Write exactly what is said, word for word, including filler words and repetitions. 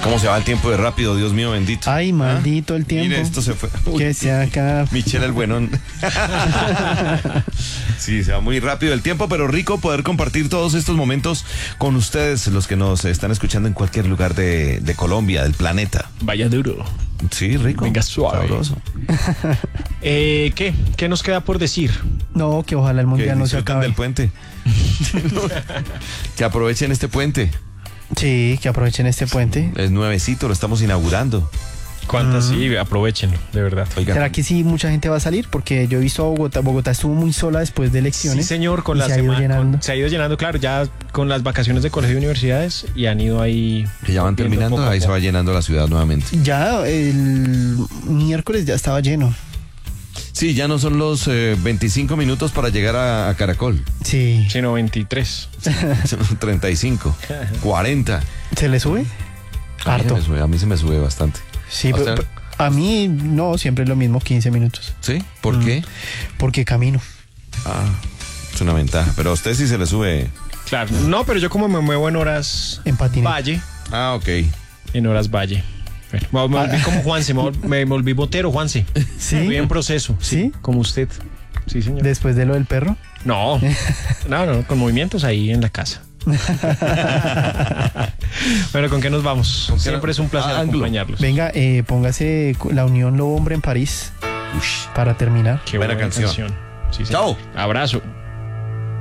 ¿Cómo se va el tiempo de rápido? Dios mío, bendito. Ay, maldito el tiempo. Mire, esto se fue. Uy, que se acá. Michelle el buenón. Sí, se va muy rápido el tiempo, pero rico poder compartir todos estos momentos con ustedes, los que nos están escuchando en cualquier lugar de, de Colombia, del planeta. Vaya duro. Sí, rico. Venga, suave. Sabroso. Eh, ¿Qué? ¿Qué nos queda por decir? No, que ojalá el Que mundial no se disfruten acabe. del puente. Que aprovechen este puente. Sí, que aprovechen este puente. Es nuevecito, lo estamos inaugurando. ¿Cuántas? Sí, aprovechenlo, de verdad. Oiga, ¿Será que sí mucha gente va a salir? Porque yo he visto a Bogotá. Bogotá estuvo muy sola después de elecciones. Sí, señor, con y la se ha ido semana- llenando. con- se ha ido llenando, claro, ya con las vacaciones de colegio y universidades y han ido ahí. que ya van viendo terminando, poco a ahí se poco. va llenando la ciudad nuevamente. Ya el miércoles ya estaba lleno. Sí, ya no son los eh, veinticinco minutos para llegar a, a Caracol. Sí. Sino veintitrés. Son treinta y cinco, cuarenta. ¿Se le sube? A mí, se Harto. me sube, a mí se me sube bastante. Sí, ¿A pero, usted? pero a mí no, siempre es lo mismo, quince minutos. ¿Sí? ¿Por Mm. qué? Porque camino. Ah, es una ventaja. Pero a usted sí se le sube. Claro. No, pero yo como me muevo en horas En patinete. Valle, Ah, ok. en horas Valle. Bueno, me volví como Juanse, me, vol- me volví botero, Juanse. ¿Sí? Estoy en proceso. ¿Sí? Como usted. Sí, señor. Después de lo del perro. No, no, no, con movimientos ahí en la casa. Bueno, ¿con qué nos vamos? ¿Con qué Siempre no- es un placer Ah, Anglo. acompañarlos. Venga, eh, póngase La Unión Lobo Hombre en París Ush. para terminar. Qué Buena buena, canción. canción. Sí, señor. Chao. Abrazo.